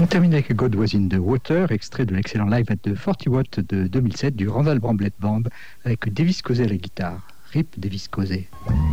On termine avec God Was in the Water, extrait de l'excellent live de 40 Watt de 2007 du Randall Bramblett Band avec Davis Cossey à la guitare. RIP Davis Cossey.